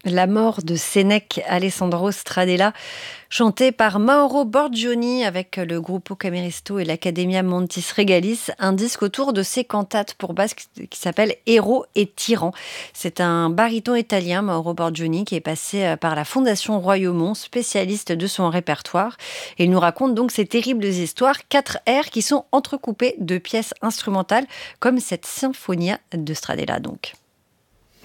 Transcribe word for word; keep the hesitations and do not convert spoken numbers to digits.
La mort de Sénèque Alessandro Stradella, chanté par Mauro Borgioni avec le Gruppo Cameristo et l'Accademia Montis Regalis, un disque autour de ses cantates pour basse qui s'appelle Héros et Tyrans. C'est un baryton italien, Mauro Borgioni, qui est passé par la Fondation Royaumont, spécialiste de son répertoire. Et il nous raconte donc ces terribles histoires, quatre airs qui sont entrecoupés de pièces instrumentales, comme cette Sinfonia de Stradella donc.